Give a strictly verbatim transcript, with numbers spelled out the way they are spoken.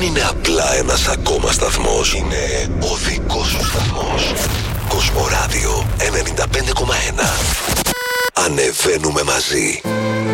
είναι απλά ένας ακόμα σταθμός. Είναι ο δικός σου σταθμός. Κοσμοράδιο ενενήντα πέντε κόμμα ένα. Ανεβαίνουμε μαζί.